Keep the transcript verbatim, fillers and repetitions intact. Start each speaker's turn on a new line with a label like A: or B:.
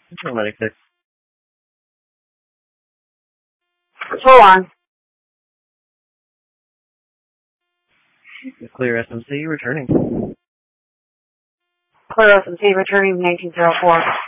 A: Paramedic six.
B: Hold on.
A: Clear S M C, returning.
B: Clear S M C, returning nineteen oh four.